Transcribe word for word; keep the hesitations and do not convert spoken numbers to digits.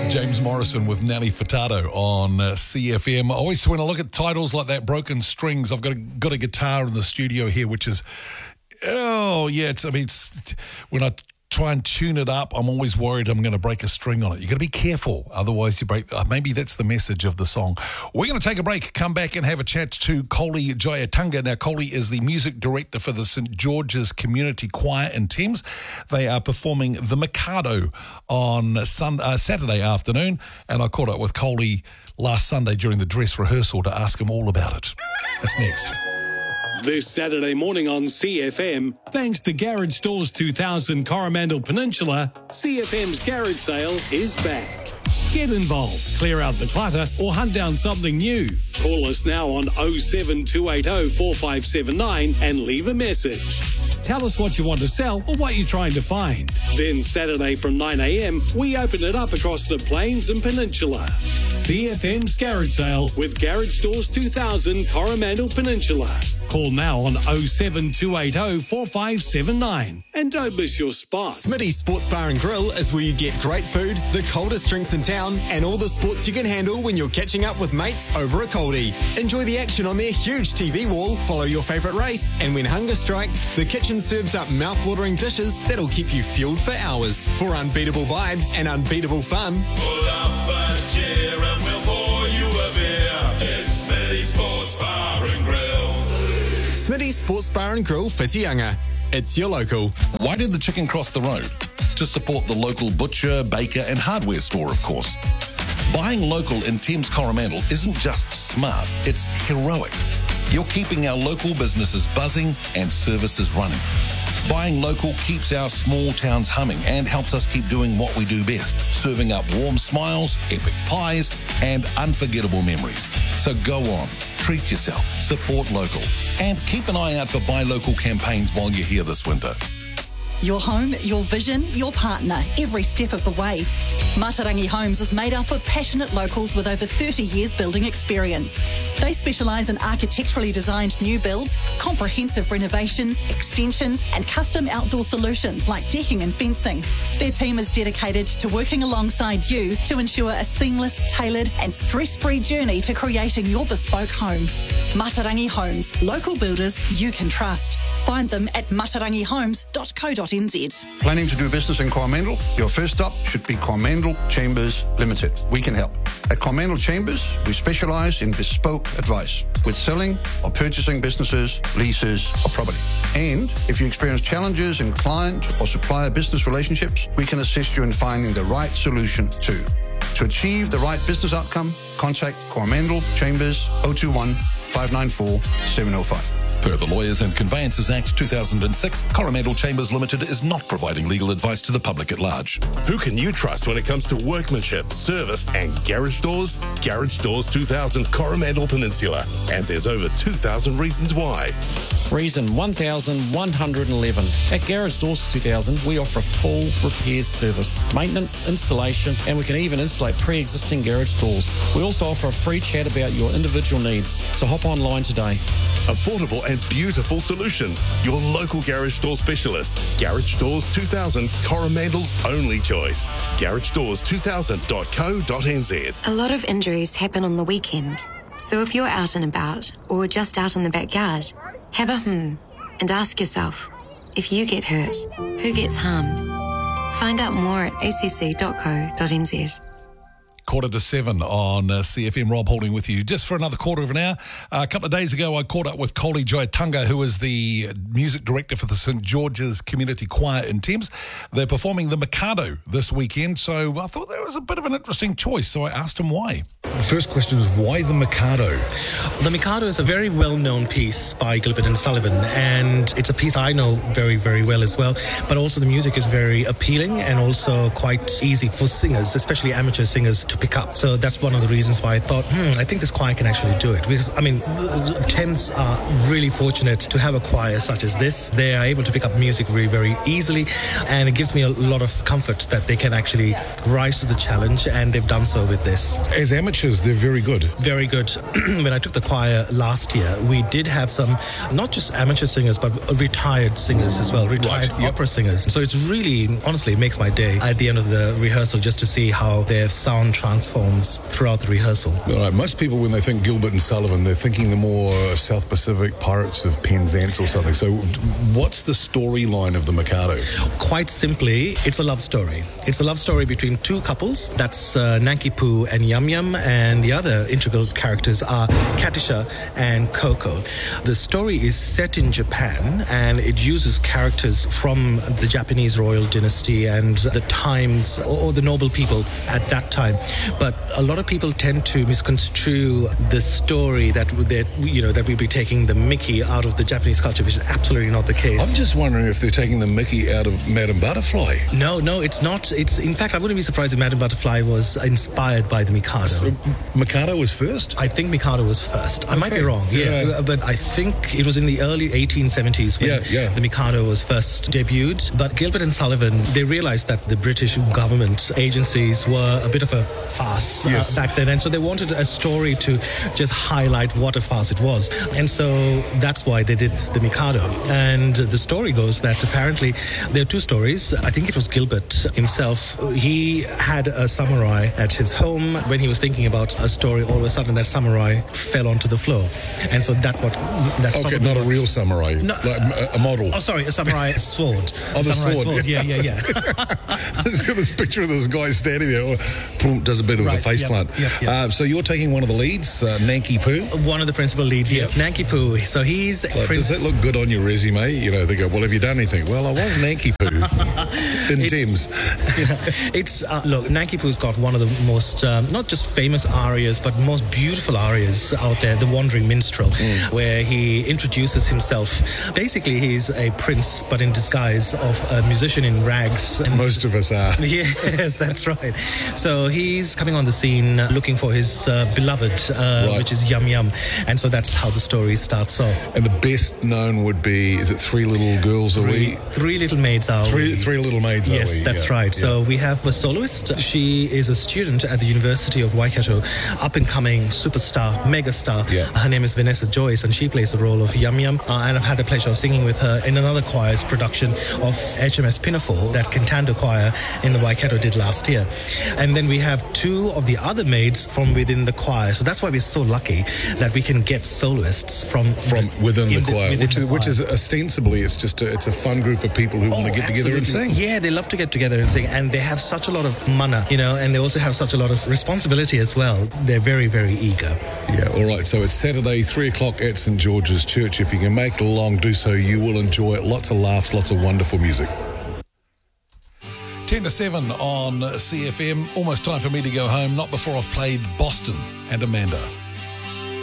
James Morrison with Nelly Furtado on uh, C F M. Always when I look at titles like that, Broken Strings, I've got a, got a guitar in the studio here, which is, oh, yeah, it's, I mean, it's, when I try and tune it up, I'm always worried I'm going to break a string on it. You've got to be careful, otherwise you break. Uh, maybe that's the message of the song. We're going to take a break, come back and have a chat to Koli Jayatunga. Now, Koli is the music director for the Saint George's Community Choir in Thames. They are performing The Mikado on Sunday, uh, Saturday afternoon, and I caught up with Koli last Sunday during the dress rehearsal to ask him all about it. That's next. This Saturday morning on C F M, thanks to Garage Stores two thousand Coromandel Peninsula, C F M's garage sale is back. Get involved, clear out the clutter, or hunt down something new. Call us now on oh seven two eight oh four five seven nine and leave a message. Tell us what you want to sell or what you're trying to find. Then Saturday from nine a.m, we open it up across the Plains and Peninsula. C F M's garage sale with Garage Stores two thousand Coromandel Peninsula. Call now on oh seven two eight oh four five seven nine and don't miss your spot. Smitty's Sports Bar and Grill is where you get great food, the coldest drinks in town, and all the sports you can handle when you're catching up with mates over a coldie. Enjoy the action on their huge T V wall, follow your favourite race, and when hunger strikes, the kitchen serves up mouth-watering dishes that'll keep you fueled for hours. For unbeatable vibes and unbeatable fun, pull up a chair and we'll pour you a beer. It's Smitty's Sports Bar and Grill. Smitty's Sports Bar and Grill, Whitianga. It's your local. Why did the chicken cross the road? To support the local butcher, baker and hardware store, of course. Buying local in Thames Coromandel isn't just smart, it's heroic. You're keeping our local businesses buzzing and services running. Buying local keeps our small towns humming and helps us keep doing what we do best, serving up warm smiles, epic pies, and unforgettable memories. So go on, treat yourself, support local, and keep an eye out for Buy Local campaigns while you're here this winter. Your home, your vision, your partner, every step of the way. Matarangi Homes is made up of passionate locals with over thirty years building experience. They specialise in architecturally designed new builds, comprehensive renovations, extensions and custom outdoor solutions like decking and fencing. Their team is dedicated to working alongside you to ensure a seamless, tailored and stress-free journey to creating your bespoke home. Matarangi Homes, local builders you can trust. Find them at matarangi homes dot co dot n z. Planning to do business in Coromandel? Your first stop should be Coromandel Chambers Limited. We can help. At Coromandel Chambers, we specialise in bespoke advice with selling or purchasing businesses, leases or property. And if you experience challenges in client or supplier business relationships, we can assist you in finding the right solution too. To achieve the right business outcome, contact Coromandel Chambers oh two one, five nine four, seven oh five. Per the Lawyers and Conveyances Act two thousand six, Coromandel Chambers Limited is not providing legal advice to the public at large. Who can you trust when it comes to workmanship, service and garage doors? Garage Doors two thousand Coromandel Peninsula. And there's over two thousand reasons why. Reason one thousand one hundred eleven. At Garage Doors two thousand, we offer a full repairs service, maintenance, installation, and we can even insulate pre-existing garage doors. We also offer a free chat about your individual needs, so hop online today. Affordable and beautiful solutions. Your local garage door specialist. Garage Doors two thousand, Coromandel's only choice. garage doors two thousand dot co dot n z. A lot of injuries happen on the weekend. So if you're out and about, or just out in the backyard, have a hmm and ask yourself, if you get hurt, who gets harmed? Find out more at a c c dot co dot n z. Quarter to seven on uh, C F M. Rob Holding with you just for another quarter of an hour. Uh, a couple of days ago, I caught up with Koli Jayatunga, who is the music director for the Saint George's Community Choir in Thames. They're performing The Mikado this weekend, so I thought that was a bit of an interesting choice, so I asked him why. The first question is, why The Mikado? The Mikado is a very well-known piece by Gilbert and Sullivan, and it's a piece I know very, very well as well, but also the music is very appealing and also quite easy for singers, especially amateur singers, to pick up. So that's one of the reasons why I thought, hmm, I think this choir can actually do it. Because, I mean, Thames are really fortunate to have a choir such as this. They are able to pick up music very, very easily, and it gives me a lot of comfort that they can actually rise to the challenge, and they've done so with this. As amateurs, British, they're very good. Very good. When I took the choir last year, we did have some, not just amateur singers, but retired singers as well, retired Right, yep. opera singers. So it's really, honestly, it makes my day at the end of the rehearsal just to see how their sound transforms throughout the rehearsal. All right, most people, when they think Gilbert and Sullivan, they're thinking the more South Pacific Pirates of Penzance or something. So what's the storyline of the Mikado? Quite simply, it's a love story. It's a love story between two couples. That's uh, Nanki Poo and Yum Yum, and the other integral characters are Katisha and Coco. The story is set in Japan, and it uses characters from the Japanese royal dynasty and the times, or the noble people at that time. But a lot of people tend to misconstrue the story that that you know that we'll be taking the Mickey out of the Japanese culture, which is absolutely not the case. I'm just wondering if they're taking the Mickey out of Madame Butterfly. No, no, it's not. It's in fact, I wouldn't be surprised if Madame Butterfly was inspired by the Mikado. So Mikado was first? I think Mikado was first. I might be Okay. wrong. Yeah. Yeah. but I think it was in the early eighteen seventies when Yeah, yeah. the Mikado was first debuted. But Gilbert and Sullivan, they realized that the British government agencies were a bit of a farce uh, Yes. back then, and so they wanted a story to just highlight what a farce it was, and so that's why they did the Mikado. And the story goes that apparently there are two stories. I think it was Gilbert himself. He had a samurai at his home. When he was thinking about a story, all of a sudden that samurai fell onto the floor, and so that what that's Okay, probably not a what- real samurai, No. like a, a model. Oh, sorry, a samurai sword. Oh, the samurai sword, Yeah, yeah, yeah. Let's get this picture of this guy standing there, boom, does a bit of Right, a face yep, plant. yep, yep. Uh, so you're taking one of the leads, uh, Nanki Poo. One of the principal leads, yes, Nanki Poo. So he's Like, Prince. does that look good on your resume? You know, they go, well, have you done anything? Well, I was Nanki Poo in It- Thames. It's uh, look, Nanki Poo's got one of the most um, not just famous arias, but most beautiful arias out there. The Wandering Minstrel, Mm. where he introduces himself. Basically, he's a prince, but in disguise of a musician in rags. And Most of us are. yes, that's right. So he's coming on the scene uh, looking for his uh, beloved, uh, Right. which is Yum Yum, and so that's how the story starts off. And the best known would be, is it Three Little Girls Are Three, We? three little maids are Three, we. three Little Maids Are Yes, We? that's Yeah, right. yeah. So we have a soloist. She is a student at the University of Waikato, up-and-coming superstar, megastar. Yeah. Her name is Vanessa Joyce, and she plays the role of Yum Yum. Uh, and I've had the pleasure of singing with her in another choir's production of H M S Pinafore, that Cantando choir in the Waikato did last year. And then we have two of the other maids from within the choir. So that's why we're so lucky that we can get soloists from From within the in choir, within which, the is, which choir. is ostensibly, it's just a, it's a fun group of people who want to Oh, get together and absolutely. sing. Yeah, they love to get together and sing, and they have such a lot of mana, you know, and they also have such a lot of responsibility as well. They're very, very eager. Yeah, all right. So it's Saturday, three o'clock at St George's Church. If you can make it along, do so. You will enjoy it. Lots of laughs, lots of wonderful music. ten to seven on C F M. Almost time for me to go home. Not before I've played Boston and Amanda.